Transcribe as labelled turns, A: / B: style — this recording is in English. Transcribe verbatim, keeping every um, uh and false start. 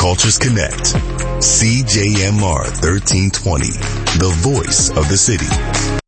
A: Cultures Connect. C J M R thirteen twenty, the voice of the city.